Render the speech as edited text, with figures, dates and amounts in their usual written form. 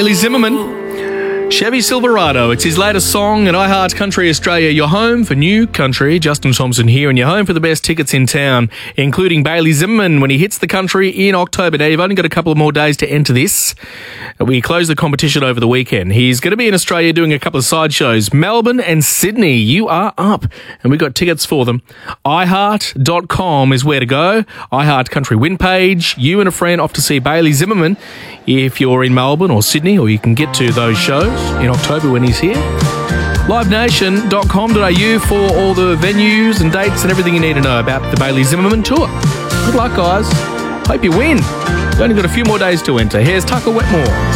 Bailey Zimmerman, Chevy Silverado. It's his latest song at iHeart Country Australia. Your home for new country. Justin Thompson here, and your home for the best tickets in town, including Bailey Zimmerman when he hits the country in October. Now, you've only got a couple of more days to enter this. We close the competition over the weekend. He's going to be in Australia doing a couple of side shows. Melbourne and Sydney, you are up. And we've got tickets for them. iHeart.com is where to go. iHeart Country win page. You and a friend off to see Bailey Zimmerman if you're in Melbourne or Sydney, or you can get to those shows in October when he's here. livenation.com.au for all the venues and dates and everything you need to know about the Bailey Zimmerman tour. Good luck, guys. Hope you win. You've only got a few more days to enter. Here's Tucker Wetmore.